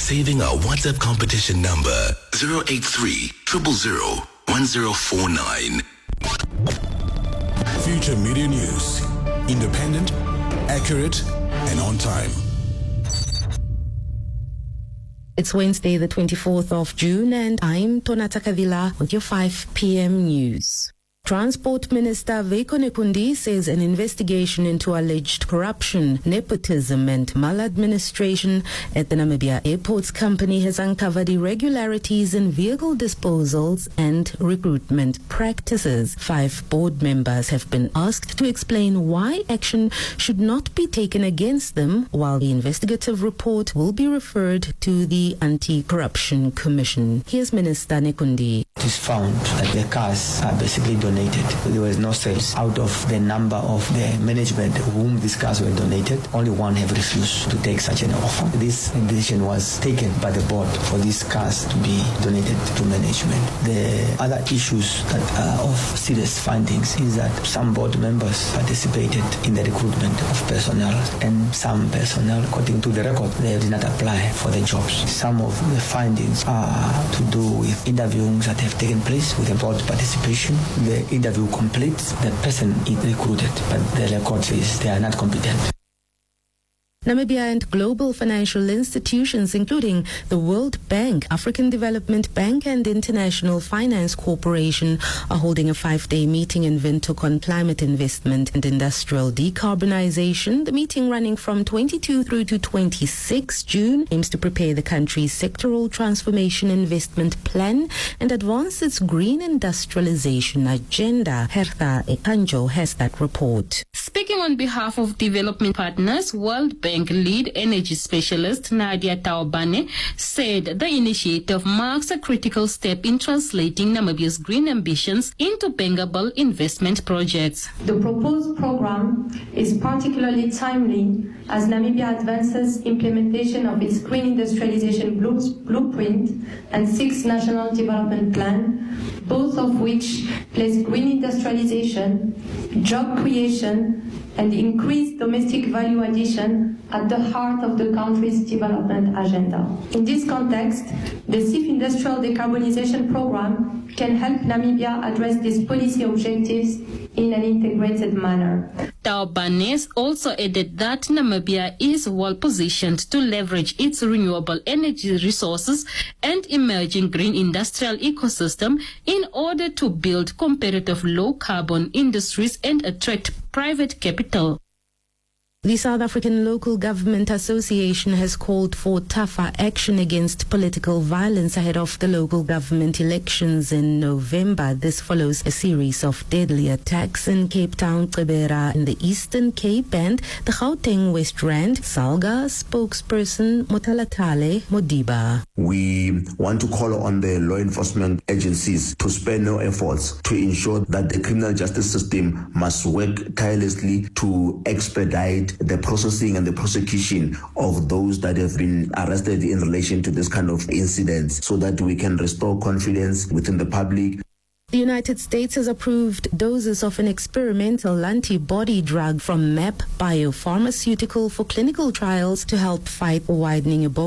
saving our WhatsApp competition number 083 000 1049. Future Media News. Independent, accurate, and on time. It's Wednesday, the 24th of June, and I'm Tonata Kavila with your 5 p.m. news. Transport Minister Veiko Nekundi says an investigation into alleged corruption, nepotism and maladministration at the Namibia Airports Company has uncovered irregularities in vehicle disposals and recruitment practices. 5 board members have been asked to explain why action should not be taken against them, while the investigative report will be referred to the Anti-Corruption Commission. Here's Minister Nekundi. It is found that the cars are basically donated. There was no sales. Out of the number of the management whom these cars were donated, only one have refused to take such an offer. This decision was taken by the board for these cars to be donated to management. The other issues that are of serious findings is that some board members participated in the recruitment of personnel, and some personnel, according to the record, they did not apply for the jobs. Some of the findings are to do with interviews that have taken place with the board participation. The interview completes, the person is recruited, but the record says they are not competent. Namibia and global financial institutions, including the World Bank, African Development Bank and International Finance Corporation, are holding a 5-day meeting in Windhoek on climate investment and industrial decarbonization. The meeting, running from 22 through to 26 June, aims to prepare the country's sectoral transformation investment plan and advance its green industrialization agenda. Hertha Ekanjo has that report. Speaking on behalf of development partners, World Bank lead energy specialist Nadia Taobane said the initiative marks a critical step in translating Namibia's green ambitions into bankable investment projects. The proposed program is particularly timely as Namibia advances implementation of its green industrialization blueprint and 6 national development plan, both of which place green industrialization, job creation, and increased domestic value addition at the heart of the country's development agenda. In this context, the CIF Industrial Decarbonization Program can help Namibia address these policy objectives in an integrated manner. Taobane also added that Namibia is well positioned to leverage its renewable energy resources and emerging green industrial ecosystem in order to build competitive low-carbon industries and attract private capital. The South African Local Government Association has called for tougher action against political violence ahead of the local government elections in November. This follows a series of deadly attacks in Cape Town, Gqeberha in the Eastern Cape and the Gauteng West Rand. SALGA spokesperson Mothalatale Modiba. We want to call on the law enforcement agencies to spare no efforts to ensure that the criminal justice system must work tirelessly to expedite the processing and the prosecution of those that have been arrested in relation to this kind of incidents, so that we can restore confidence within the public. The United States has approved doses of an experimental antibody drug from MAP Biopharmaceutical for clinical trials to help fight the widening Ebola